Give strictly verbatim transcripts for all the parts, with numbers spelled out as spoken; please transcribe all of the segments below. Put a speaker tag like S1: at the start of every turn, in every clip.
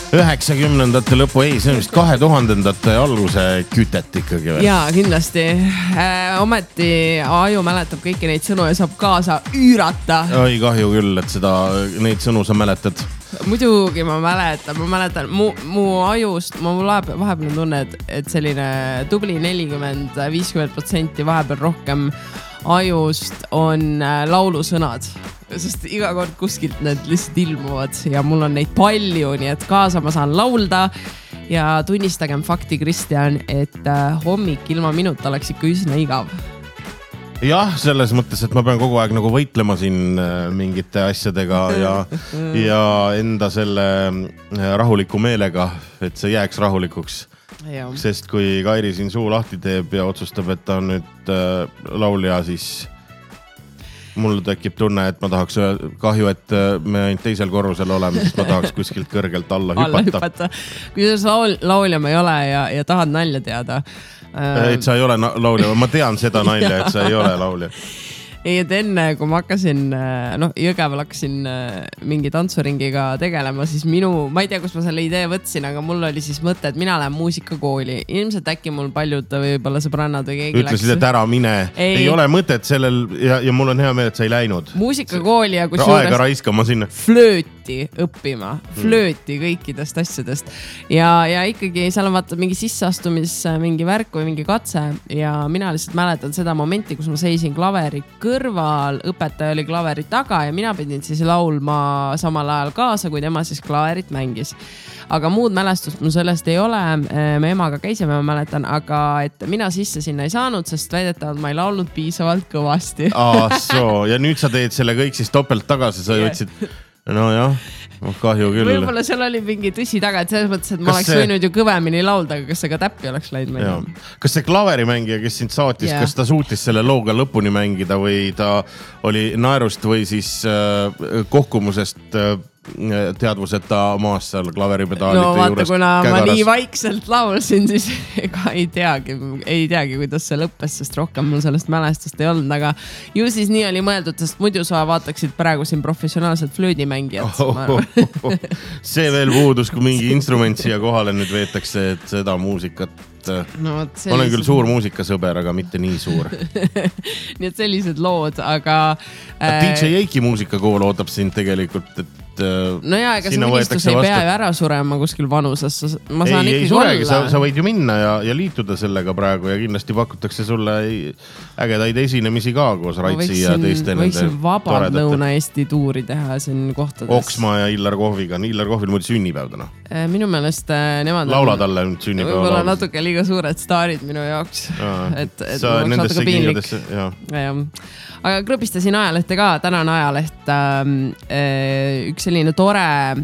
S1: üheksakümnendate lõpu, ei, see on vist kahe tuhandendate alguse kütet ikkagi või?
S2: Jaa, kindlasti. Äh, ometi aju mäletab kõiki neid sõnu ja saab kaasa üürata.
S1: Oi, kahju küll, et seda, neid sõnu sa mäletad.
S2: Muidugi ma mäletan, ma mäletan mu, mu ajust, ma vahepeal tunne, et, et selline tubli nelikümmend viiskümmend protsenti vahepeal rohkem ajust on laulusõnad, sest iga kord kuskilt need lihtsalt ilmuvad ja mul on neid palju, nii et kaasa ma saan laulda ja tunnistagem fakti, Kristjan, et hommik ilma minuta oleks ikka üsna igav.
S1: Jah, selles mõttes, et ma pean kogu aeg nagu võitlema siin mingite asjadega ja, ja enda selle rahuliku meelega, et see jääks rahulikuks. Ja. Sest kui Kairi siin suu lahti teeb ja otsustab, et ta on nüüd äh, laulja, siis mul tekib tunne, et ma tahaks kahju, et me ainult teisel korrusel oleme, sest ma tahaks kuskilt kõrgelt alla hüpata. Alla hüpata.
S2: Kui sa laul, laulja ma ei ole ja, ja tahad nalja teada.
S1: Et sa ei ole laulja, ma tean seda nalja, et sa ei ole laulja.
S2: Ei, et enne, kui ma hakkasin, noh, Jõgeval hakkasin mingi tantsuringiga tegelema, siis minu, ma ei tea, kus ma selle idee võtsin, aga mul oli siis mõte, et mina lähen muusikakooli. Ilmselt äkki mul paljud võib-olla sõbrannad või keegi
S1: Ütlesid, läks. Et ära mine. Ei, ei ole mõtet sellel ja, ja mul on hea meel, et sa ei läinud.
S2: Muusikakooli ja kus
S1: aega raiskama sinna.
S2: Flööti õppima. Flööti mm. kõikidest asjadest. Ja, ja ikkagi seal on vaata mingi sisseastumis mingi värk või mingi katse ja mina lihtsalt mäletan seda momenti, kus ma seisin klaveri kõrval, õpetaja oli klaveri taga ja mina pidin siis laulma samal ajal kaasa, kui tema siis klaverit mängis. Aga muud mälestust mul sellest ei ole. Me emaga käisime, ma mäletan, aga et mina sisse sinna ei saanud, sest väidetavalt ma ei laulnud piisavalt kõvasti.
S1: Ah, so. Ja nüüd sa teed selle kõik siis topelt tagasi, sa yeah. võtsid... No jah, kahju küll.
S2: Võib-olla seal oli mingi tõsi taga, et selles mõttes, et ma kas oleks see... võinud ju kõvemini laulda, aga kas see ka täppi oleks läinud?
S1: Kas see klaverimängija, kes sind saatis, yeah. kas ta suutis selle looga lõpuni mängida või ta oli naerust või siis äh, kohkumusest äh, teadvuseta maas seal klaveripedaalite
S2: no, vaata,
S1: juures?
S2: Kuna kägaras. Ma nii vaikselt laulsin, siis ega ei teagi, ei teagi, kuidas see lõppes, sest rohkem mul sellest mälestust ei olnud, aga ju siis nii oli mõeldud, sest muidu sa vaataksid praegu siin professionaalselt flöödimängijad.
S1: Oh, oh, oh, oh. See veel puudus, kui mingi instrument siia kohale nüüd veetakse, et seda muusikat no, sellised... olen küll suur muusikasõber, aga mitte nii suur.
S2: Nii et sellised lood, aga...
S1: Äh... D J Eiki muusikakool ootab sind tegelikult, et
S2: no jaa, ega see unistus ei pea ju ära surema kuskil vanuses. Ma saan ei,
S1: ei suregi, sa, sa võid ju minna ja, ja liituda sellega praegu ja kindlasti pakutakse sulle ägedaid esinemisi ka koos Raitsi ja teiste nende
S2: võiksin vabalt Lõuna-Eesti tuuri teha siin kohtades.
S1: Oksma ja Illar Kohviga. Illar Kohvil muidu sünnipäev täna.
S2: Minu meelest nemad
S1: laula talle nüüd sünnipäeva laulus.
S2: Võib-olla natuke liiga suured staarid minu jaoks. Et, et
S1: sa nendesse kingadesse, jah.
S2: Ja, aga krõpistasin ajalehte ka, tänan ajaleht äh, üks selline tore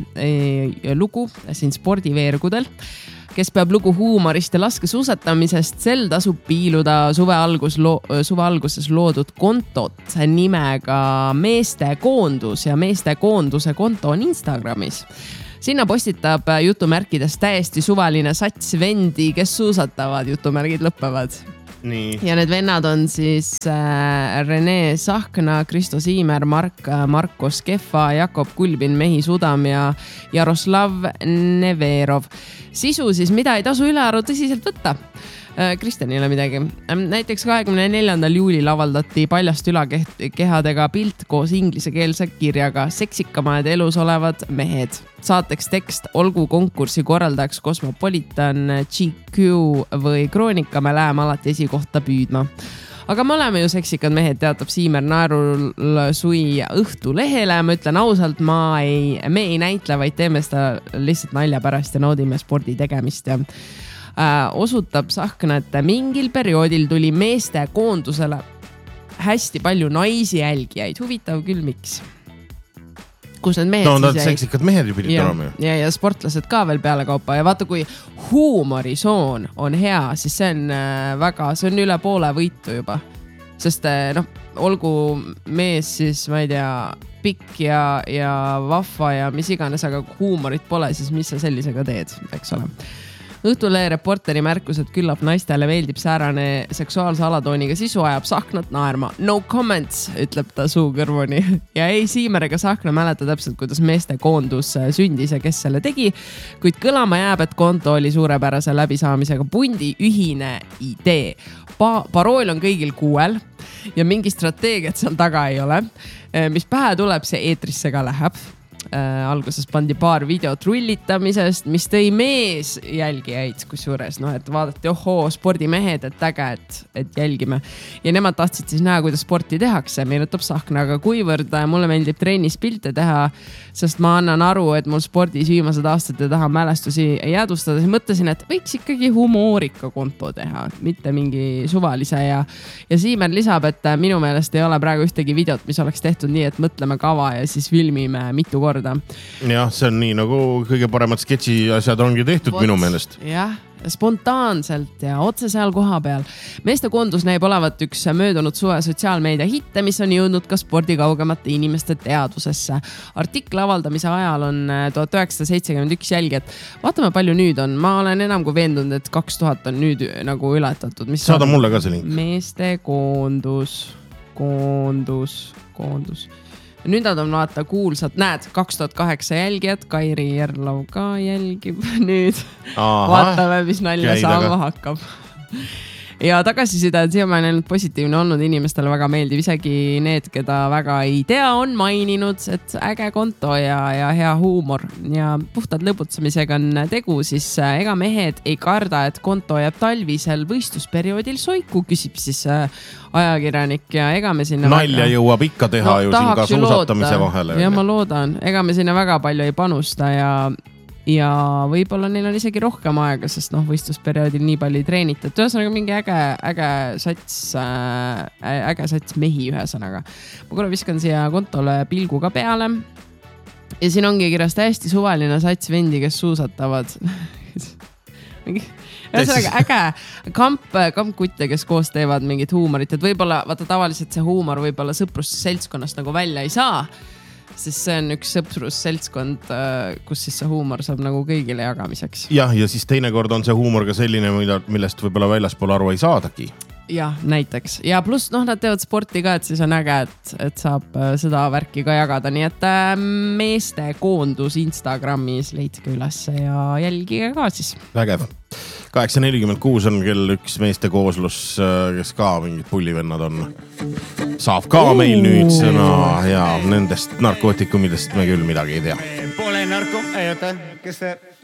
S2: äh, lugu siin spordiveergudel, kes peab lugu huumorist ja laskesuusatamisest. Sel tasub piiluda suve, algus, lo, suve alguses loodud kontot nimega Meeste Koondus ja Meeste Koonduse konto on Instagramis. Sinna postitab jutumärkides täiesti suvaline sats vendi, kes suusatavad, jutumärgid lõppevad.
S1: Nii. Ja
S2: need vennad on siis äh, Rene Sahkna, Kristo Siimer, Mark, Marko Skefa, Jakob Kulbin, Mehi Sudam ja Jaroslav Neverov. Sisu siis, mida ei tasu ülearu tõsiselt võtta. Kristjanile midagi. Näiteks kahekümne neljandal juulil avaldati paljast ülakehadega pilt koos inglisekeelse kirjaga Seksikamad elus olevad mehed. Saateks tekst, olgu konkursi korraldajaks Cosmopolitan, G Q või Kroonika, me läheme alati esikohta püüdma. Aga me oleme ju seksikad mehed, teatab Siimer naerul sui Õhtulehele. Ma ütlen ausalt, ma ei, me ei näitle, vaid teeme seda lihtsalt nalja pärast ja naudime spordi tegemist ja Äh, osutab Sahkna, et mingil perioodil tuli Meeste Koondusele hästi palju naisi jälgijaid. Huvitav küll, miks? Kus need mehed
S1: no,
S2: siis
S1: jäid? Seksikad mehed ju pidid olema.
S2: Ja, ja sportlased ka veel peale kaupa. Ja vaata, kui huumorisoon on hea, siis see on väga, see on üle poole võitu juba. Sest noh, olgu mees siis, ma ei tea, pikk ja, ja vahva ja mis iganes, aga kui huumorit pole, siis mis sa sellisega teed, eks ole. Õhtulehe reporteri märkus, et küllap naistele veeldib säärane seksuaalse alatooniga sisu ajab Sahknat naerma. No comments, ütleb ta suu kõrvuni. Ja ei Siimer ega Sahkna mäleta täpselt, kuidas meeste koondus sündis ja kes selle tegi. Kuid kõlama jääb, et konto oli suurepärase läbisaamisega pundi ühine idee. Pa- parool on kõigil kuuel ja mingi strateegiat seal taga ei ole. Mis pähe tuleb, see eetrisse ka läheb. Äh, alguses pandi paar videot rullitamisest, mis tõi mees jälgijaid kusjuures, noh, et vaadati, ohoo, spordimehed, et äge, et, et jälgime. Ja nemad tahtsid siis näha, kuidas sporti tehakse, meenutab Sahkna, aga kuivõrd mulle meeldib trennis pilte teha, sest ma annan aru, et mul spordis viimased aastad ja tahan mälestusi jäädustada, siis mõtlesin, et võiks ikkagi humoorika konto teha, mitte mingi suvalise ja, ja Siimer lisab, et minu meelest ei ole praegu ühtegi videot, mis oleks tehtud nii, et mõtleme kava ja siis filmime mitu korda.
S1: Jah, see on nii nagu kõige paremad sketši asjad ongi tehtud Vot, minu meelest.
S2: Jah, spontaanselt ja otse seal koha peal. Meeste koondus näib olevat üks möödunud suve sotsiaalmeedia hitte, mis on jõudnud ka spordi kaugemate inimeste teadvusesse. Artikli avaldamise ajal on tuhat üheksasada seitsekümmend üks jälgijat. Vaatame, palju nüüd on. Ma olen enam kui veendunud, et kaks tuhat on nüüd nagu ületatud. Mis
S1: Saada on? Mulle ka see link.
S2: Meeste koondus, koondus, koondus. Nüüd nad on vaata kuulsad, näed, kaks tuhat kaheksa jälgijad, Kairi Järlov ka jälgib nüüd. Aha, vaatame, mis nalja saama hakkab. Ja tagasiside on siiamaani ainult positiivne olnud, inimestele väga meeldib, isegi need, keda väga ei tea, on maininud, et äge konto ja, ja hea huumor ja puhtad lõbutsemisega on tegu, siis ega mehed ei karda, et konto jääb talvisel võistlusperioodil soiku, küsib siis ajakirjanik ja ega me sinna
S1: nalja väga... jõuab ikka teha no, ju siin ka suusatamise vahele.
S2: Ja ma loodan, ega me sinna väga palju ei panusta ja ja võib-olla neil on isegi rohkem aega, sest noh, võistlusperioodil nii palju ei treenita. Et ühesõnaga mingi äge, äge sats, äh, äge sats mehi ühesõnaga. Ma korra viskan siia kontole pilgu ka peale. Ja siin ongi kirjas täiesti suvaline sats vendi, kes suusatavad. Ühesõnaga äge kamp, kampkutte, kes koos teevad mingit huumorit. Et võib-olla, vaata tavaliselt see huumor võib-olla sõprust seltskonnast nagu välja ei saa. Sest see on üks sõprus seltskond, kus siis see huumor saab nagu kõigile jagamiseks.
S1: Jah, ja siis teinekord on see huumor ka selline, millest võib-olla väljaspool aru ei saadagi.
S2: Jah, näiteks. Ja pluss, noh, nad teevad sporti ka, et siis on äge, et, et saab seda värki ka jagada. Nii et meeste koondus Instagramis leidke üles ja jälgige ka siis.
S1: Vägev. kaheksa nelikümmend kuus on kell üks meeste kooslus, kes ka mingid pullivennad on. Saab ka Ooh. Meil nüüd sõna ja nendest narkootikumidest me küll midagi ei tea.
S3: Pole narko, ei oota, kes see...